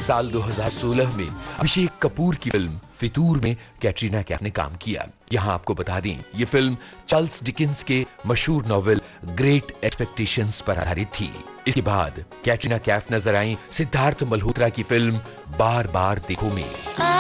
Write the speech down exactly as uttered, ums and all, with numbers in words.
साल दो हज़ार सोलह में अभिषेक कपूर की फिल्म फितूर में कैटरीना कैफ ने काम किया। यहां आपको बता दें, ये फिल्म चार्ल्स डिकेंस के मशहूर नॉवेल ग्रेट एक्सपेक्टेशंस पर आधारित थी। इसके बाद कैटरीना कैफ नजर आई सिद्धार्थ मल्होत्रा की फिल्म बार बार देखो में।